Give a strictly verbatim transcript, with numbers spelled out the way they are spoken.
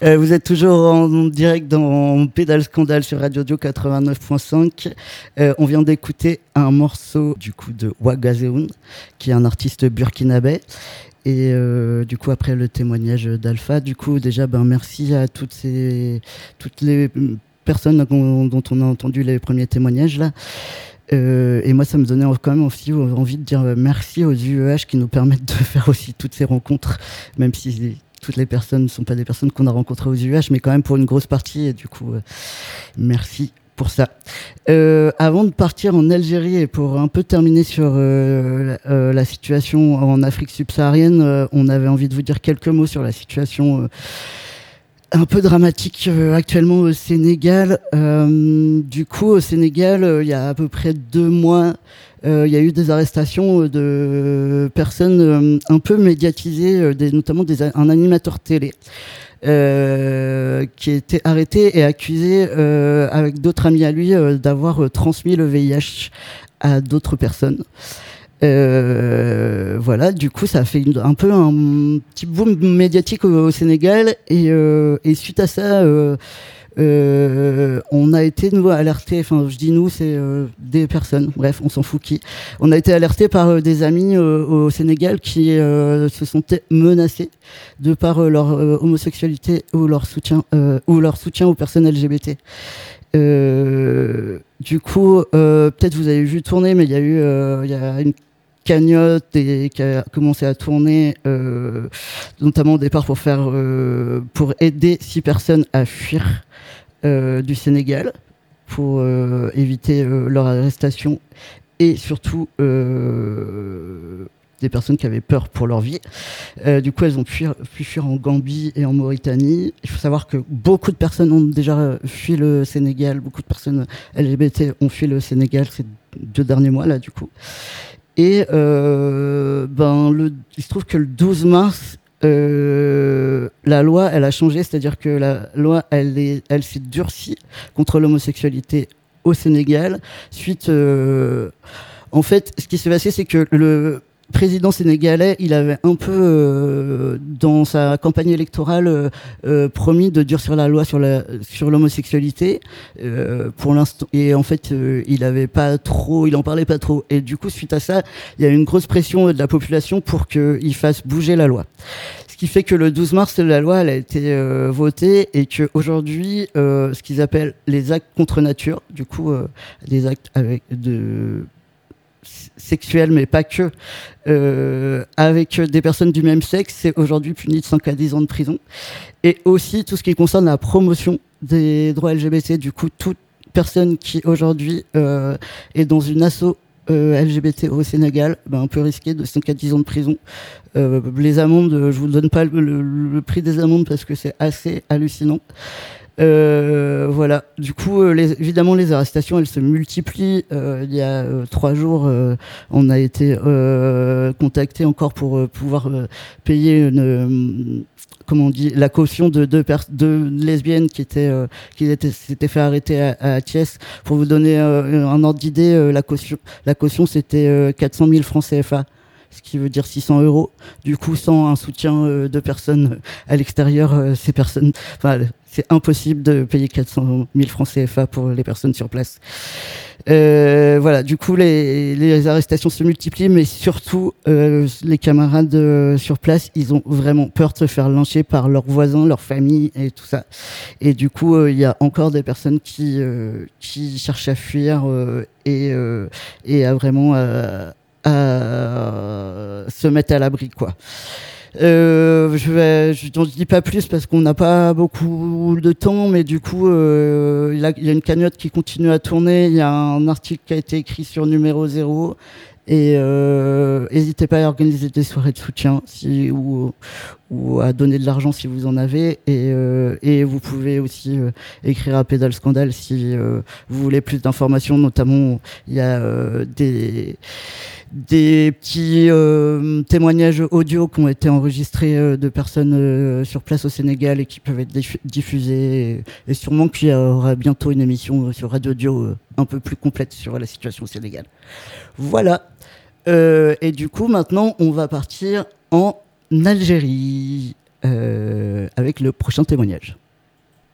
Euh, vous êtes toujours en direct dans Pédale Scandale sur Radio Dio quatre-vingt-neuf point cinq. Euh, on vient d'écouter un morceau du coup de Wagazeun, qui est un artiste burkinabé. Et euh, du coup, après le témoignage d'Alpha, du coup, déjà, ben, merci à toutes ces, toutes les personnes dont, dont on a entendu les premiers témoignages là. Euh, et moi, ça me donnait quand même aussi envie de dire merci aux U E H qui nous permettent de faire aussi toutes ces rencontres, même si toutes les personnes ne sont pas des personnes qu'on a rencontrées aux U E H, mais quand même pour une grosse partie. Et du coup, euh, merci pour ça. Euh, avant de partir en Algérie et pour un peu terminer sur euh, la, euh, la situation en Afrique subsaharienne, euh, on avait envie de vous dire quelques mots sur la situation euh, un peu dramatique euh, actuellement au Sénégal. Euh, du coup, au Sénégal, euh, il y a à peu près deux mois, euh, il y a eu des arrestations de personnes euh, un peu médiatisées, euh, des, notamment des, un animateur télé. Euh, qui a été arrêté et accusé euh, avec d'autres amis à lui euh, d'avoir euh, transmis le V I H à d'autres personnes. Euh, voilà, du coup, ça a fait une, un peu un petit boom médiatique au, au Sénégal et, euh, et suite à ça, euh, euh, on a été nous alertés. Enfin, je dis nous, c'est euh, des personnes. Bref, on s'en fout qui. On a été alertés par euh, des amis euh, au Sénégal qui euh, se sentaient menacés de par euh, leur euh, homosexualité ou leur soutien euh, ou leur soutien aux personnes L G B T. Euh, du coup, euh, peut-être vous avez vu tourner, mais il y a eu, euh, il y a une cagnotte et qui a commencé à tourner, euh, notamment au départ pour faire, euh, pour aider six personnes à fuir euh, du Sénégal, pour euh, éviter euh, leur arrestation et surtout euh, des personnes qui avaient peur pour leur vie. Euh, du coup, elles ont pu, pu fuir en Gambie et en Mauritanie. Il faut savoir que beaucoup de personnes ont déjà fui le Sénégal, beaucoup de personnes L G B T ont fui le Sénégal ces deux derniers mois là, du coup. Et euh, ben, le, il se trouve que le douze mars, euh, la loi, elle a changé, c'est-à-dire que la loi, elle, est, elle s'est durcie contre l'homosexualité au Sénégal. Suite, euh, en fait, ce qui s'est passé, c'est que le président sénégalais, il avait un peu, euh, dans sa campagne électorale, euh, euh, promis de durcir la loi sur la sur l'homosexualité. Euh, pour l'instant, et en fait, euh, il avait pas trop, il en parlait pas trop. Et du coup, suite à ça, il y a eu une grosse pression de la population pour qu'il fasse bouger la loi. Ce qui fait que le douze mars, la loi elle a été euh, votée et que aujourd'hui, euh, ce qu'ils appellent les actes contre nature, du coup, euh, des actes avec de sexuelle, mais pas que, euh, avec des personnes du même sexe, c'est aujourd'hui puni de cinq à dix ans de prison. Et aussi tout ce qui concerne la promotion des droits L G B T, du coup, toute personne qui aujourd'hui euh, est dans une asso euh, L G B T au Sénégal, ben, peut risquer de cinq à dix ans de prison. Euh, les amendes, je vous donne pas le, le, le prix des amendes parce que c'est assez hallucinant. Euh, voilà. Du coup, euh, les, évidemment, les arrestations, elles se multiplient. Euh, il y a euh, trois jours, euh, on a été euh, contacté encore pour euh, pouvoir euh, payer une, euh, comment on dit, la caution de deux, pers- deux lesbiennes qui étaient, euh, qui étaient, s'étaient fait arrêter à, à Thiès. Pour vous donner euh, un ordre d'idée, euh, la caution, la caution, c'était euh, quatre cent mille francs C F A. Ce qui veut dire six cents euros. Du coup, sans un soutien euh, de personnes à l'extérieur, euh, ces personnes, enfin, c'est impossible de payer quatre cent mille francs C F A pour les personnes sur place. Euh, voilà, du coup, les, les arrestations se multiplient, mais surtout, euh, les camarades euh, sur place, ils ont vraiment peur de se faire lyncher par leurs voisins, leurs familles et tout ça. Et du coup, il euh, y a encore des personnes qui, euh, qui cherchent à fuir euh, et, euh, et à vraiment... Euh, à se mettre à l'abri, quoi. Euh, je vais, je n'en dis pas plus parce qu'on n'a pas beaucoup de temps, mais du coup, euh, il y a, il y a une cagnotte qui continue à tourner. Il y a un article qui a été écrit sur Numéro Zéro. Et euh, n'hésitez pas à organiser des soirées de soutien si, ou, ou à donner de l'argent si vous en avez. Et, euh, et vous pouvez aussi euh, écrire à Pédale Scandale si euh, vous voulez plus d'informations. Notamment, il y a euh, des, des petits euh, témoignages audio qui ont été enregistrés euh, de personnes euh, sur place au Sénégal et qui peuvent être diffu- diffusés. Et, et sûrement qu'il y aura bientôt une émission sur Radio Dio euh, un peu plus complète sur la situation au Sénégal. Voilà. Euh, et du coup, maintenant, on va partir en Algérie euh, avec le prochain témoignage.